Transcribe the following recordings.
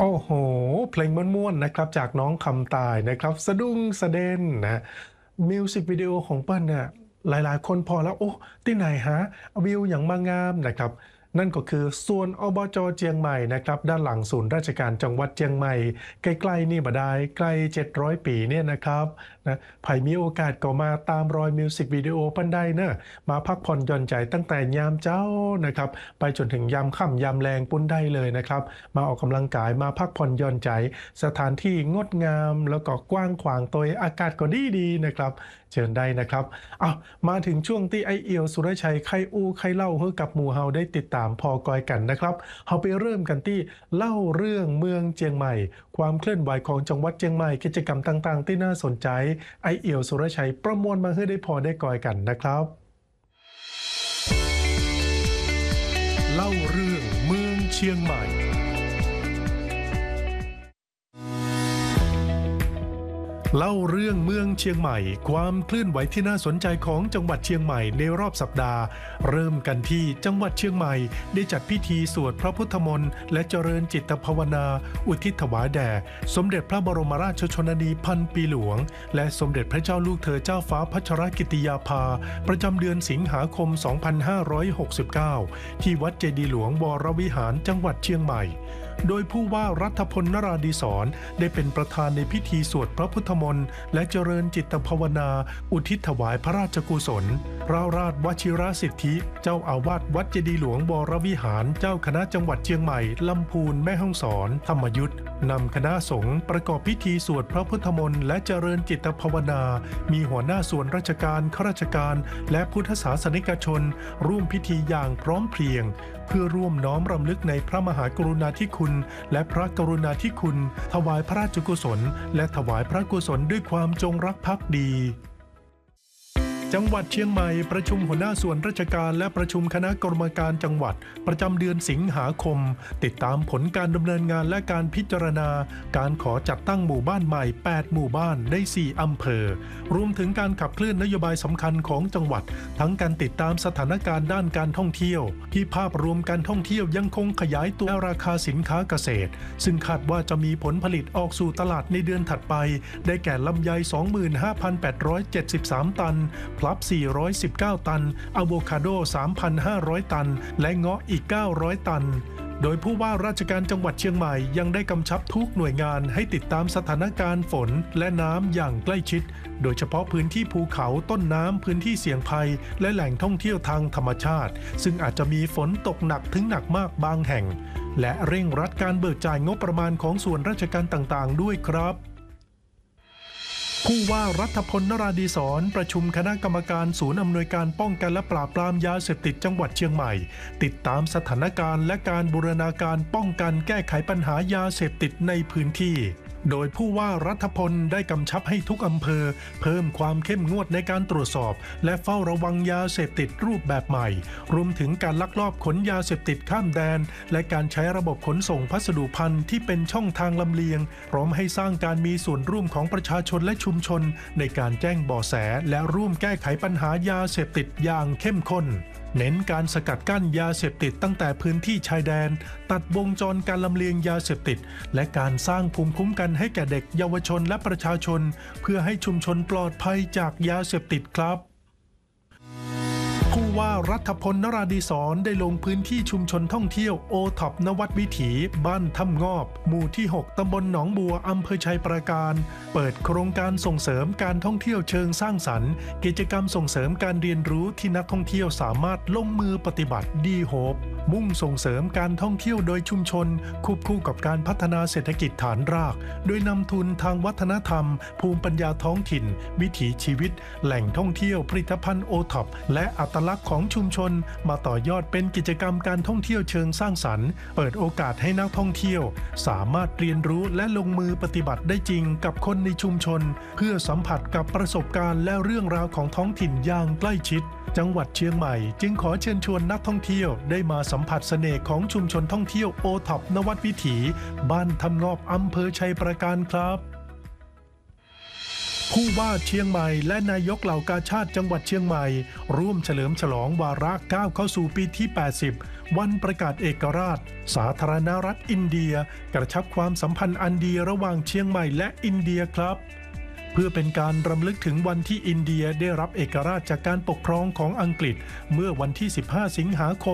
โอ้โหเพลงม่วนๆนะครับจากน้องคำตายนะครับสะดุ้งสะเด็นนะมิวสิกวิดีโอของเปิ้ลเนี่ยหลายๆคนพอแล้วโอ้ที่ไหนฮะวิวอย่างมางามนะครับนั่นก็คือส่วนอบจเจียงใหม่นะครับด้านหลังศูนย์ราชการจังหวัดเจียงใหม่ใกล้ๆนี่บ่ได้ใกล้700ปีเนี่ยนะครับนะไผมีโอกาสก็มาตามรอยมิวสิกวิดีโอเปิ้นได้เนอะมาพักผ่อนหย่อนใจตั้งแต่ยามเช้านะครับไปจนถึงยามค่ำยามแลงปุ้นได้เลยนะครับมาออกกำลังกายมาพักผ่อนหย่อนใจสถานที่งดงามแล้วก็กว้างขวางตัวอากาศก็ดีๆนะครับเชิญได้นะครับมาถึงช่วงที่ไอเอียวสุรชัยไข่อู้ไข่เล่าให้กับหมู่เฮาได้ติดตามพอกอยกันนะครับเฮาไปเริ่มกันที่เล่าเรื่องเมืองเจียงใหม่ความเคลื่อนไหวของจังหวัดเจียงใหม่กิจกรรมต่างๆที่น่าสนใจไอเอียวสุรชัยประมวลมาให้ได้พอได้กอยกันนะครับเล่าเรื่องเมืองเชียงใหม่เล่าเรื่องเมืองเชียงใหม่ความเคลื่อนไหวที่น่าสนใจของจังหวัดเชียงใหม่ในรอบสัปดาห์เริ่มกันที่จังหวัดเชียงใหม่ได้จัดพิธีสวดพระพุทธมนต์และเจริญจิตภาวนาอุทิศถวายแด่สมเด็จพระบรมราชชนนีพันปีหลวงและสมเด็จพระเจ้าลูกเธอเจ้าฟ้าพัชรกิติยาภาประจำเดือนสิงหาคม 2569 ที่วัดเจดีย์หลวงวรวิหารจังหวัดเชียงใหม่โดยผู้ว่ารัฐพลนราธิศรได้เป็นประธานในพิธีสวดพระพุทธมนต์และเจริญจิตภาวนาอุทิศถวายพระราชกุศลพระราชวชิรสิทธิเจ้าอาวาสวัดเจดีย์หลวงวรวิหารเจ้าคณะจังหวัดเชียงใหม่ลำพูนแม่ฮ่องสอนธรรมยุทธนำคณะสงฆ์ประกอบพิธีสวดพระพุทธมนต์และเจริญจิตภาวนามีหัวหน้าส่วนราชการข้าราชการและพุทธศาสนิกชนร่วมพิธีอย่างพร้อมเพรียงเพื่อร่วมน้อมรำลึกในพระมหากรุณาธิคุณและพระกรุณาธิคุณถวายพระราชกุศลและถวายพระกุศลด้วยความจงรักภักดีจังหวัดเชียงใหม่ประชุมหัวหน้าส่วนราชการและประชุมคณะกรรมการจังหวัดประจำเดือนสิงหาคมติดตามผลการดำเนินงานและการพิจารณาการขอจัดตั้งหมู่บ้านใหม่8หมู่บ้านใน4อำเภอรวมถึงการขับเคลื่อนนโยบายสำคัญของจังหวัดทั้งการติดตามสถานการณ์ด้านการท่องเที่ยวที่ภาพรวมการท่องเที่ยวยังคงขยายตัวราคาสินค้าเกษตรซึ่งคาดว่าจะมีผลผลิตออกสู่ตลาดในเดือนถัดไปได้แก่ลำไย 25,873 ตันพลับ419 ตันอะโวคาโด 3,500 ตันและเงาะอีก900 ตันโดยผู้ว่าราชการจังหวัดเชียงใหม่ยังได้กำชับทุกหน่วยงานให้ติดตามสถานการณ์ฝนและน้ำอย่างใกล้ชิดโดยเฉพาะพื้นที่ภูเขาต้นน้ำพื้นที่เสี่ยงภัยและแหล่งท่องเที่ยวทางธรรมชาติซึ่งอาจจะมีฝนตกหนักถึงหนักมากบางแห่งและเร่งรัดการเบิกจ่ายงบประมาณของส่วนราชการต่างๆด้วยครับผู้ว่ารัฐพลนราธิศรประชุมคณะกรรมการศูนย์อำนวยการป้องกันและปราบปรามยาเสพติดจังหวัดเชียงใหม่ติดตามสถานการณ์และการบูรณาการป้องกันแก้ไขปัญหายาเสพติดในพื้นที่โดยผู้ว่ารัฐพลได้กำชับให้ทุกอำเภอเพิ่มความเข้มงวดในการตรวจสอบและเฝ้าระวังยาเสพติดรูปแบบใหม่รวมถึงการลักลอบขนยาเสพติดข้ามแดนและการใช้ระบบขนส่งพัสดุภัณฑ์ที่เป็นช่องทางลำเลียงพร้อมให้สร้างการมีส่วนร่วมของประชาชนและชุมชนในการแจ้งเบาะแสและร่วมแก้ไขปัญหายาเสพติดอย่างเข้มข้นเน้นการสกัดกั้นยาเสพติดตั้งแต่พื้นที่ชายแดนตัดวงจรการลำเลียงยาเสพติดและการสร้างภูมิคุ้มกันให้แก่เด็กเยาวชนและประชาชนเพื่อให้ชุมชนปลอดภัยจากยาเสพติดครับผู้ว่ารัฐพลนราธิศรได้ลงพื้นที่ชุมชนท่องเที่ยวโอท็อปนวัดวิถีบ้านถ้ำงอบหมู่ที่6ตำบลหนองบัวอำเภอชัยปราการเปิดโครงการส่งเสริมการท่องเที่ยวเชิงสร้างสรรค์กิจกรรมส่งเสริมการเรียนรู้ที่นักท่องเที่ยวสามารถลงมือปฏิบัติดีโฮปมุ่งส่งเสริมการท่องเที่ยวโดยชุมชนควบคู่กับการพัฒนาเศรษฐกิจฐานรากโดยนำทุนทางวัฒนธรรมภูมิปัญญาท้องถิ่นวิถีชีวิตแหล่งท่องเที่ยวผลิตภัณฑ์โอท็อปและอัตลักษณ์ของชุมชนมาต่อยอดเป็นกิจกรรมการท่องเที่ยวเชิงสร้างสรรค์เปิดโอกาสให้นักท่องเที่ยวสามารถเรียนรู้และลงมือปฏิบัติได้จริงกับคนในชุมชนเพื่อสัมผัสกับประสบการณ์และเรื่องราวของท้องถิ่นอย่างใกล้ชิดจังหวัดเชียงใหม่จึงขอเชิญชวนนักท่องเที่ยวได้มาสัมผัสเสน่ห์ของชุมชนท่องเที่ยวโอท็อปนวัดวิถีบ้านถ้ำงอบอำเภอชัยปราการครับผู้ว่าเชียงใหม่และนายกเหล่ากาชาดจังหวัดเชียงใหม่ร่วมเฉลิมฉลองวาระก้าวเข้าสู่ปีที่ 80 วันประกาศเอกราช สาธารณรัฐอินเดียกระชับความสัมพันธ์อันดีระหว่างเชียงใหม่และอินเดียครับเพื่อเป็นการรำลึกถึงวันที่อินเดียได้รับเอกราชจากการปกครองของอังกฤษเมื่อวันที่ 15 สิงหาคม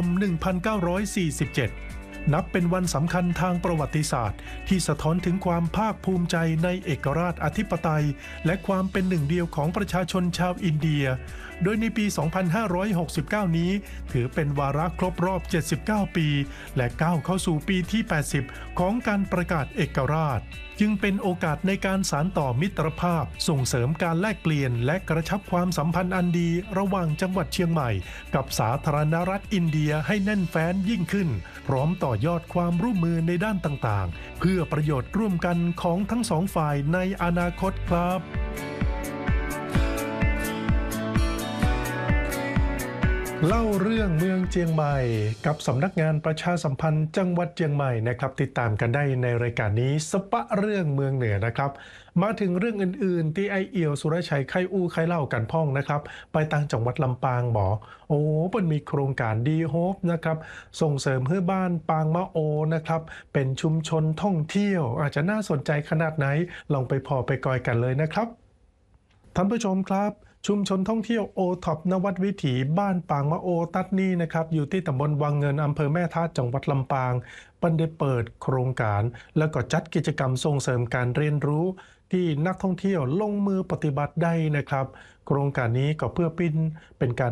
1947 นับเป็นวันสำคัญทางประวัติศาสตร์ที่สะท้อนถึงความภาคภูมิใจในเอกราชอธิปไตยและความเป็นหนึ่งเดียวของประชาชนชาวอินเดียโดยในปี 2569 นี้ถือเป็นวาระครบรอบ 79 ปีและก้าวเข้าสู่ปีที่ 80 ของการประกาศเอกราชจึงเป็นโอกาสในการสานต่อมิตรภาพส่งเสริมการแลกเปลี่ยนและกระชับความสัมพันธ์อันดีระหว่างจังหวัดเชียงใหม่กับสาธารณรัฐอินเดียให้แน่นแฟ้นยิ่งขึ้นพร้อมต่อยอดความร่วมมือในด้านต่างๆเพื่อประโยชน์ร่วมกันของทั้งสองฝ่ายในอนาคตครับเล่าเรื่องเมืองเชียงใหม่กับสำนักงานประชาสัมพันธ์จังหวัดเชียงใหม่นะครับติดตามกันได้ในรายการนี้สปะเรื่องเมืองเหนือนะครับมาถึงเรื่องอื่นๆที่ไอเอี่ยวสุรชัยไข่อู้ไข่เล่ากันพ่องนะครับไปต่างจังหวัดลำปางมันมีโครงการดีโฮปนะครับส่งเสริมให้บ้านปางมะโอนะครับเป็นชุมชนท่องเที่ยวอาจจะน่าสนใจขนาดไหนลองไปพอไปกอยกันเลยนะครับท่านผู้ชมครับชุมชนท่องเที่ยวโอท็อปนวัดวิถีบ้านปางมะโอตัดนี่นะครับอยู่ที่ตำบลวังเงินอำเภอแม่ทาจังหวัดลำปางได้เปิดโครงการแล้วก็จัดกิจกรรมส่งเสริมการเรียนรู้ที่นักท่องเที่ยวลงมือปฏิบัติได้นะครับโครงการนี้ก็เพื่อเป็นการ